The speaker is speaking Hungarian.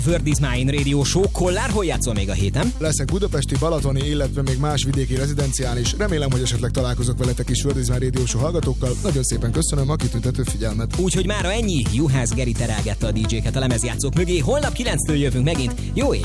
World is Mine Radio Show. Kollár, hol játszol még a héten? Leszek budapesti, balatoni, illetve még más vidéki rezidenciális. Remélem, hogy esetleg találkozok veletek is World is Mine Radio Show hallgatókkal. Nagyon szépen köszönöm a kitüntető figyelmet. Úgyhogy mára ennyi. Juhász Geri terelgette a DJ-ket a lemezjátszók mögé. Holnap 9-től jövünk megint. Jó